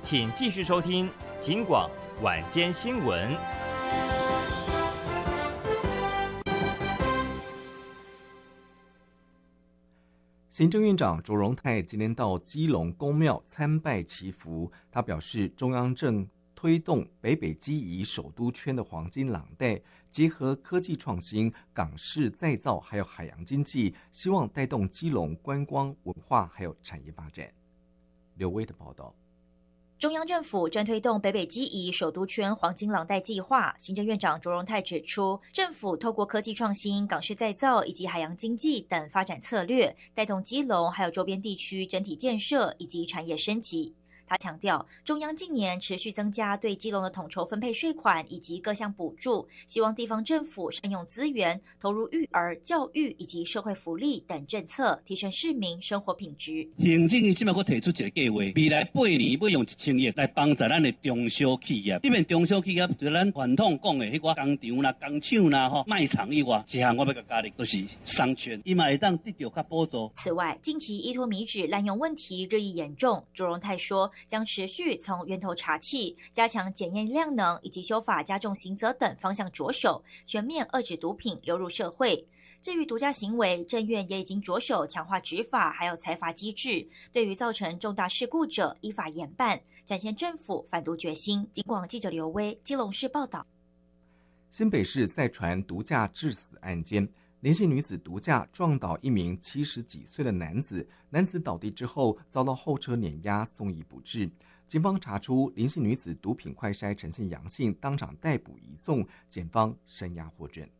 请继续收听警广晚间新闻。 行政院长卓荣泰今天到基隆公庙参拜祈福，他表示中央正推动北北基宜首都圈的黄金廊带，结合科技创新、港式再造还有海洋经济，希望带动基隆观光、文化还有产业发展。刘威的报道。 中央政府正推动北北基宜首都圈黄金廊带计划。行政院长卓荣泰指出，政府透过科技创新、港式再造以及海洋经济等发展策略，带动基隆还有周边地区整体建设以及产业升级。他强调，中央近年持续增加对基隆的统筹分配税款以及各项补助，希望地方政府善用资源，投入育儿、教育以及社会福利等政策，提升市民生活品质。 行政院现在佫提出一个计划，未来8年要用1000亿来帮助咱的中小企业。这边中小企业除咱传统讲的迄个工厂啦、工厂啦、卖场以外，一项我要甲加力，就是商圈，伊嘛会当得到较补助。 此外，近期依托米脂滥用问题日益严重，卓荣泰说，将持续从源头查罄，加强检验量能，以及修法加重刑责等方向着手，全面遏制毒品流入社会。至于毒驾行为，政院也已经着手强化执法，还有裁罚机制，对于造成重大事故者依法严办，展现政府反毒决心。警广记者刘威，基隆市报道。 新北市再传毒驾致死案件，林姓女子毒驾撞倒一名70几岁的男子，男子倒地之后遭到后车碾压，送医不治。警方查出林姓女子毒品快筛呈现阳性，当场逮捕移送，检方声押获准。